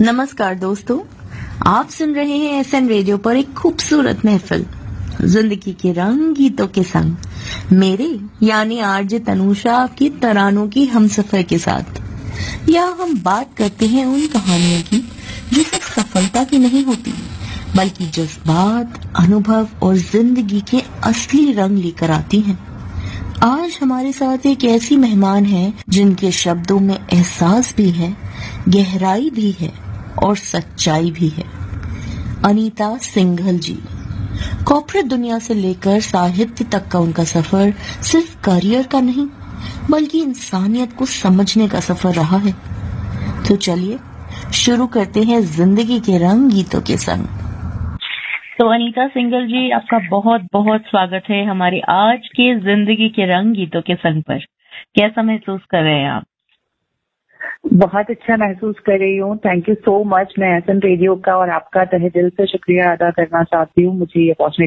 नमस्कार दोस्तों, आप सुन रहे हैं एसएन रेडियो पर एक खूबसूरत महफिल जिंदगी के रंग गीतों के संग मेरे यानी आरजे तनुषा की तरानों की हमसफर के साथ। यहाँ हम बात करते हैं उन कहानियों की जो सिर्फ सफलता की नहीं होती बल्कि जज्बात, अनुभव और जिंदगी के असली रंग लेकर आती हैं। आज हमारे साथ एक ऐसी मेहमान है जिनके शब्दों में एहसास भी है, गहराई भी है और सच्चाई भी है। अनीता सिंघल जी। कॉर्पोरेट दुनिया से लेकर साहित्य तक का उनका सफर सिर्फ करियर का नहीं बल्कि इंसानियत को समझने का सफर रहा है। तो चलिए शुरू करते हैं जिंदगी के रंग गीतों के संग। तो अनीता सिंघल जी, आपका बहुत बहुत स्वागत है हमारे आज के जिंदगी के रंग गीतों के संग पर। कैसा महसूस कर रहे हैं आप? बहुत अच्छा महसूस कर रही हूँ। Thank you so much. मैं एसएन रेडियो का और आपका तहे दिल से शुक्रिया अदा करना चाहती हूँ मुझे ये अपॉर्चुनिटी